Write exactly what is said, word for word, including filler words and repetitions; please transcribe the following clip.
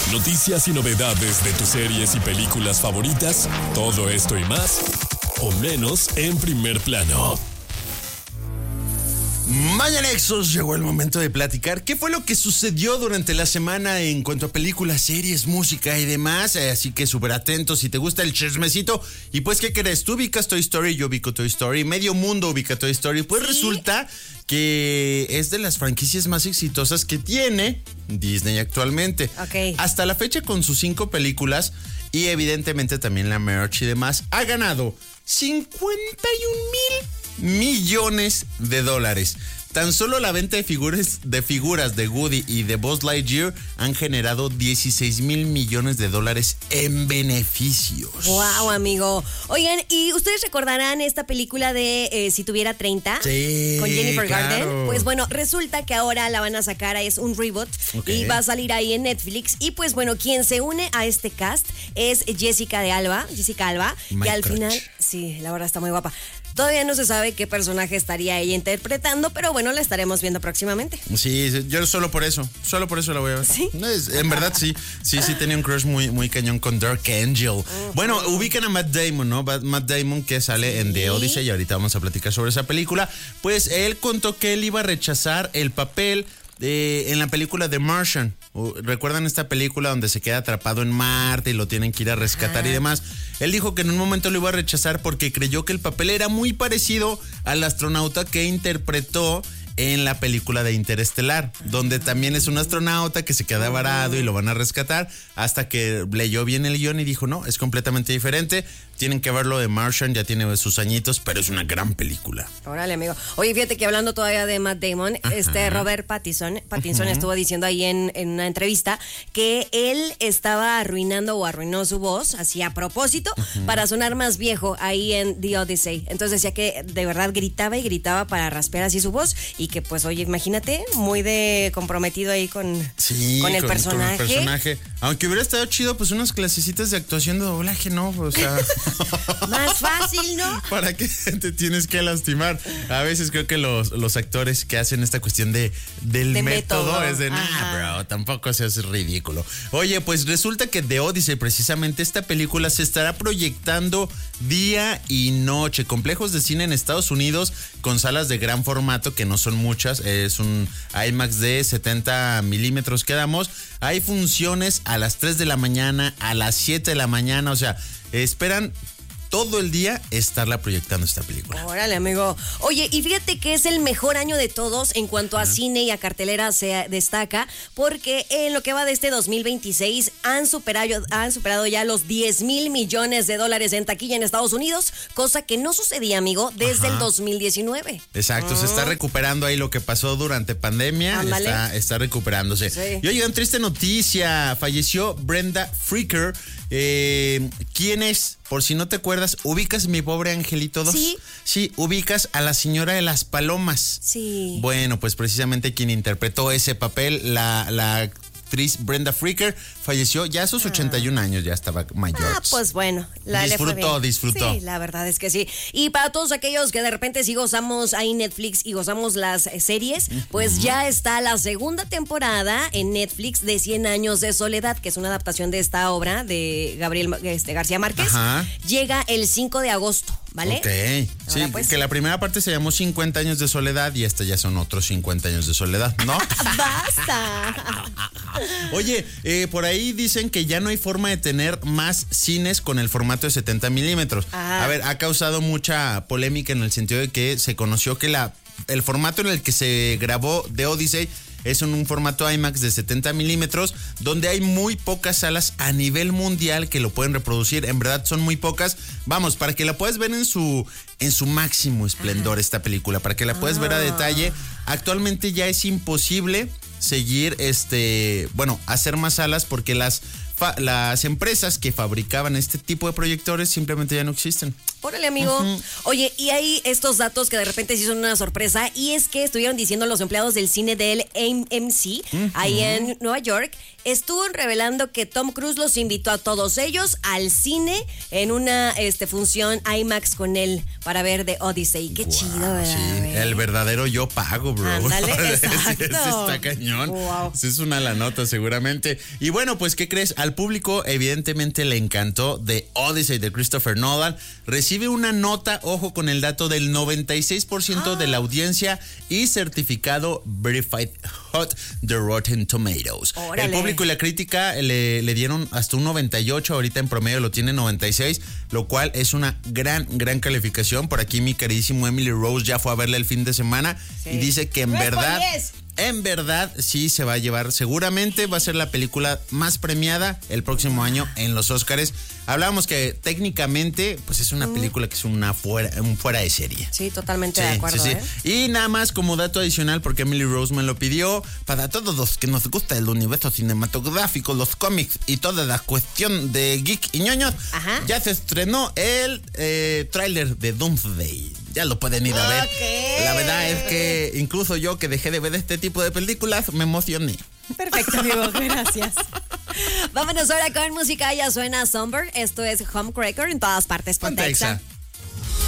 Noticias y novedades de tus series y películas favoritas, todo esto y más, o menos en Primer Plano. Mañanexos, llegó el momento de platicar qué fue lo que sucedió durante la semana en cuanto a películas, series, música y demás. Así que súper atentos si te gusta el chismecito. Y pues, ¿qué crees? Tú ubicas Toy Story, yo ubico Toy Story, medio mundo ubica Toy Story. Pues ¿sí? Resulta que es de las franquicias más exitosas que tiene Disney actualmente. Okay. Hasta la fecha, con sus cinco películas y evidentemente también la merch y demás, ha ganado cincuenta y un mil millones de dólares. Tan solo la venta de figuras, de figuras de Woody y de Buzz Lightyear han generado dieciséis mil millones de dólares en beneficios. Wow, amigo. Oigan, ¿y ustedes recordarán esta película de eh, Si tuviera treinta? Sí, con Jennifer claro. Garden. Pues bueno, resulta que ahora la van a sacar, es un reboot, okay, y va a salir ahí en Netflix. Y pues bueno, quien se une a este cast es Jessica de Alba, Jessica Alba, My que al crutch. final, sí, la verdad está muy guapa. Todavía no se sabe qué personaje estaría ella interpretando, pero bueno, la estaremos viendo próximamente. Sí, yo solo por eso, solo por eso la voy a ver. ¿Sí? Es, en verdad sí, sí, sí tenía un crush muy, muy cañón con Dark Angel. Uh-huh. Bueno, ubican a Matt Damon, ¿no? Matt Damon, que sale, ¿sí?, en The Odyssey, y ahorita vamos a platicar sobre esa película. Pues él contó que él iba a rechazar el papel Eh, en la película The Martian. ¿Recuerdan esta película donde se queda atrapado en Marte y lo tienen que ir a rescatar, ah, y demás? Él dijo que en un momento lo iba a rechazar porque creyó que el papel era muy parecido al astronauta que interpretó en la película de Interestelar, donde también es un astronauta que se queda varado y lo van a rescatar, hasta que leyó bien el guión y dijo, no, es completamente diferente, tienen que verlo. De Martian ya tiene sus añitos, pero es una gran película. Órale, amigo. Oye, fíjate que hablando todavía de Matt Damon, ajá, este Robert Pattinson, Pattinson uh-huh. estuvo diciendo ahí en, en una entrevista que él estaba arruinando o arruinó su voz, así a propósito, uh-huh, para sonar más viejo ahí en The Odyssey. Entonces decía que de verdad gritaba y gritaba para raspear así su voz, y que pues, oye, imagínate, muy de comprometido ahí con, sí, con el con, personaje. Con el personaje. Aunque hubiera estado chido, pues unas clasecitas de actuación de doblaje, ¿no? O sea... Más fácil, ¿no? ¿Para qué te tienes que lastimar? A veces creo que los, los actores que hacen esta cuestión de del de método, método es de, nah, ajá, bro, tampoco seas ridículo. Oye, pues resulta que The Odyssey, precisamente esta película, se estará proyectando día y noche. Complejos de cine en Estados Unidos con salas de gran formato, que no son muchas, es un IMAX de setenta milímetros que damos. Hay funciones a las tres de la mañana, a las siete de la mañana, o sea, esperan todo el día estarla proyectando esta película. Órale, amigo. Oye, y fíjate que es el mejor año de todos en cuanto a uh-huh. cine y a cartelera se destaca, porque en lo que va de este dos mil veintiséis han superado, han superado ya los diez mil millones de dólares en taquilla en Estados Unidos, cosa que no sucedía, amigo, desde Ajá. el dos mil diecinueve. Exacto, uh-huh. se está recuperando ahí lo que pasó durante pandemia, está, está recuperándose. Sí. Y oigan, triste noticia, falleció Brenda Fricker. Eh, ¿Quién es? Por si no te acuerdas, ¿ubicas Mi Pobre Angelito dos? Sí. Sí, ubicas a la señora de las palomas. Sí. Bueno, pues precisamente quien interpretó ese papel, la, la actriz Brenda Fricker, falleció ya a sus ah. ochenta y un años, ya estaba mayor. Ah, pues bueno. La disfrutó, disfrutó. Sí, la verdad es que sí. Y para todos aquellos que de repente sí gozamos ahí Netflix y gozamos las series, uh-huh. pues ya está la segunda temporada en Netflix de cien años de soledad, que es una adaptación de esta obra de Gabriel este, García Márquez. Ajá. Llega el cinco de agosto, ¿vale? Ok. Ahora sí, pues, que la primera parte se llamó cincuenta años de soledad y esta ya son otros cincuenta años de soledad, ¿no? ¡Basta! Oye, eh, por ahí dicen que ya no hay forma de tener más cines con el formato de setenta milímetros. Ajá. A ver, ha causado mucha polémica en el sentido de que se conoció que la el formato en el que se grabó The Odyssey es en un formato IMAX de setenta milímetros, donde hay muy pocas salas a nivel mundial que lo pueden reproducir. En verdad son muy pocas. Vamos, para que la puedas ver en su en su máximo esplendor, Ajá. esta película, para que la puedas ah. ver a detalle. Actualmente ya es imposible seguir, este, bueno, hacer más salas porque las fa- las empresas que fabricaban este tipo de proyectores simplemente ya no existen. Órale, amigo. Uh-huh. Oye, y hay estos datos que de repente sí son una sorpresa, y es que estuvieron diciendo los empleados del cine del A M C, uh-huh, ahí en Nueva York, estuvieron revelando que Tom Cruise los invitó a todos ellos al cine en una este, función IMAX con él para ver The Odyssey. Qué wow, chido, ¿verdad? Sí, el verdadero yo pago, bro. Ándale, exacto. Ese está cañón. Wow. Esa es una la nota, seguramente. Y bueno, pues, ¿qué crees? Al público, evidentemente, le encantó The Odyssey de Christopher Nolan. Recibe una nota, ojo con el dato, del noventa y seis por ciento ah. de la audiencia y certificado Verified Hot de Rotten Tomatoes. Órale. El público y la crítica le, le dieron hasta un noventa y ocho, ahorita en promedio lo tiene noventa y seis, lo cual es una gran, gran calificación. Por aquí mi queridísimo Emily Rose ya fue a verla el fin de semana sí. y dice que en verdad... En verdad, sí se va a llevar. Seguramente va a ser la película más premiada el próximo año en los Óscares. Hablábamos que técnicamente, pues es una película que es una fuera, un fuera de serie. Sí, totalmente sí, de acuerdo. Sí, sí. ¿eh? Y nada más como dato adicional, porque Emily Rose me lo pidió, para todos los que nos gusta el universo cinematográfico, los cómics y toda la cuestión de geek y ñoños, Ajá. ya se estrenó el eh, tráiler de Doomsday. Ya lo pueden ir a ver. Okay. La verdad es que incluso yo, que dejé de ver este tipo de películas, me emocioné. Perfecto, amigo, gracias. Vámonos ahora con música. Ya suena Somber. Esto es Homecracker en todas partes. Ponte Exa.